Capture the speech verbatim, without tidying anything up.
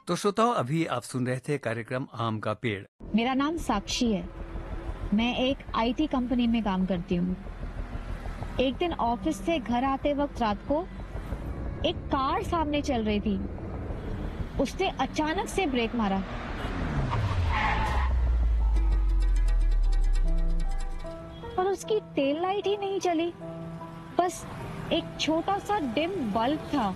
तो श्रोताओं, अभी आप सुन रहे थे कार्यक्रम आम का पेड़। मेरा नाम साक्षी है। मैं एक आईटी कंपनी में काम करती हूँ। एक दिन ऑफिस से घर आते वक्त रात को एक कार सामने चल रही थी। उसने अचानक से ब्रेक मारा पर उसकी टेल लाइट ही नहीं चली, बस एक छोटा सा डिम बल्ब था